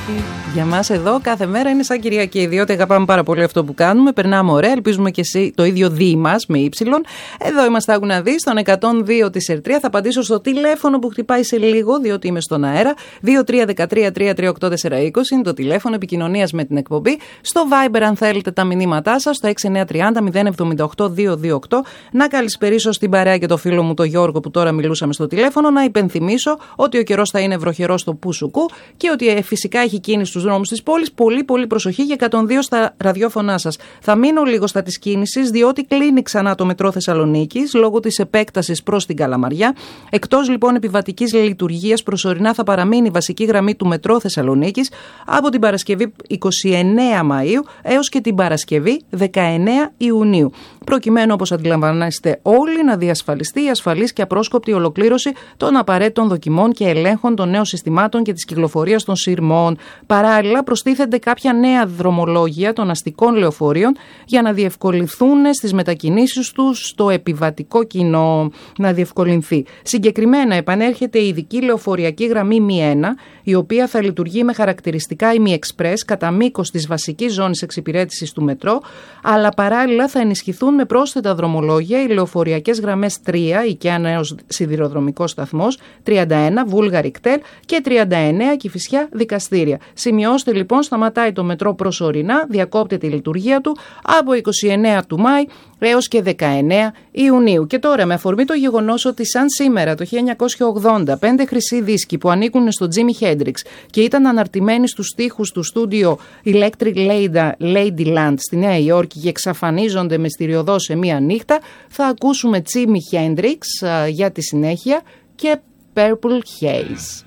Για μας εδώ κάθε μέρα είναι σαν Κυριακή, διότι αγαπάμε πάρα πολύ αυτό που κάνουμε, περνάμε ωραία, ελπίζουμε και εσύ το ίδιο δι μας με ύψιλον. Εδώ είμαστε, άκου να δεις, στον 102 της Ερτρία. Θα απαντήσω στο τηλέφωνο που χτυπάει σε λίγο, διότι είμαι στον αέρα. 2313-338-420 είναι το τηλέφωνο επικοινωνίας με την εκπομπή. Στο Viber, αν θέλετε τα μηνύματά σας, στο 6930-078-228. Να καλησπερίσω στην παρέα και το φίλο μου, τον Γιώργο, που τώρα μιλούσαμε στο τηλέφωνο. Να υπενθυμίσω ότι ο καιρός θα είναι βροχερός στο Πουσουκού και ότι φυσικά έχει κίνηση στους δρόμους της πόλης. Πολύ προσοχή για 102 στα ραδιόφωνά σας. Θα μείνω λίγο στα της κίνησης, διότι κλείνει ξανά το μετρό Θεσσαλονίκης λόγω της επέκτασης προς την Καλαμαριά. Εκτός λοιπόν επιβατικής λειτουργίας, προσωρινά θα παραμείνει η βασική γραμμή του μετρό Θεσσαλονίκης από την Παρασκευή 29 Μαΐου έως και την Παρασκευή 19 Ιουνίου. Προκειμένου, όπως αντιλαμβάνεστε όλοι, να διασφαλιστεί η ασφαλής και απρόσκοπτη ολοκλήρωση των απαραίτητων δοκιμών και ελέγχων των νέων συστημάτων και της κυκλοφορίας των σειρμών. Παράλληλα, προστίθενται κάποια νέα δρομολόγια των αστικών λεωφορείων για να διευκολυνθούν στις μετακινήσεις τους στο επιβατικό κοινό. Να διευκολυνθεί. Συγκεκριμένα, επανέρχεται η ειδική λεωφοριακή γραμμή μη 1, η οποία θα λειτουργεί με χαρακτηριστικά ημι-εξπρές κατά μήκος της βασικής ζώνης εξυπηρέτησης του μετρό, αλλά παράλληλα θα ενισχυθούν με πρόσθετα δρομολόγια οι λεωφοριακές γραμμές 3, Οικαία Νέος Σιδηροδρομικός Σταθμός, 31, Βούλγαρη Κτέλ και 39, Κηφισιά Δικαστήρια. Σημειώστε λοιπόν, σταματάει το μετρό προσωρινά, διακόπτεται η λειτουργία του από 29 του Μάη έως και 19 Ιουνίου. Και τώρα, με αφορμή το γεγονός ότι σαν σήμερα το 1980 5 χρυσοί δίσκοι που ανήκουν στο Jimi Hendrix και ήταν αναρτημένοι στους στίχους του στούντιο Electric Ladyland στη Νέα Υόρκη και εξαφανίζονται μυστηριωδώς σε μία νύχτα, θα ακούσουμε Jimi Hendrix για τη συνέχεια και Purple Haze.